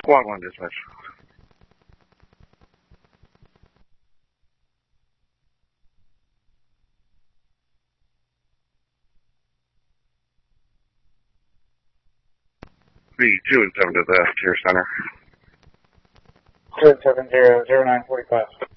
Squad 1 dispatch. The 2 and 7 to the Tier Center. 270-0945.